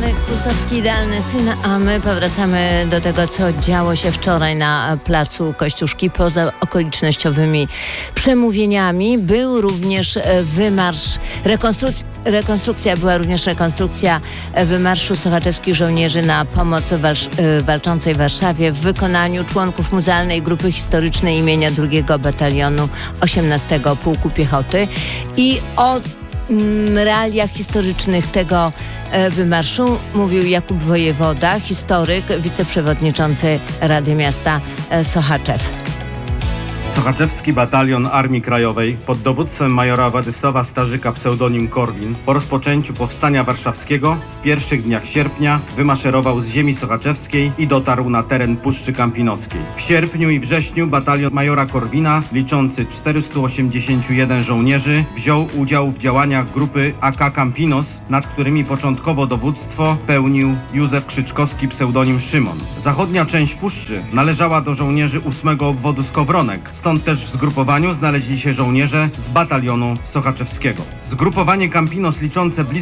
Marek Kłusowski, idealny syn, a my powracamy do tego, co działo się wczoraj na placu Kościuszki. Poza okolicznościowymi przemówieniami był również wymarsz, rekonstrukcja wymarszu sochaczewskich żołnierzy na pomoc walczącej Warszawie w wykonaniu członków Muzealnej Grupy Historycznej imienia II Batalionu 18 Pułku Piechoty. I o realiach historycznych tego wymarszu mówił Jakub Wojewoda, historyk, wiceprzewodniczący Rady Miasta Sochaczew. Sochaczewski Batalion Armii Krajowej pod dowództwem majora Władysława Starzyka pseudonim Korwin po rozpoczęciu Powstania Warszawskiego w pierwszych dniach sierpnia wymaszerował z ziemi sochaczewskiej i dotarł na teren Puszczy Kampinoskiej. W sierpniu i wrześniu batalion majora Korwina, liczący 481 żołnierzy, wziął udział w działaniach grupy AK Kampinos, nad którymi początkowo dowództwo pełnił Józef Krzyczkowski pseudonim Szymon. Zachodnia część Puszczy należała do żołnierzy 8 obwodu Skowronek. Stąd też w zgrupowaniu znaleźli się żołnierze z batalionu sochaczewskiego. Zgrupowanie Kampinos liczące blisko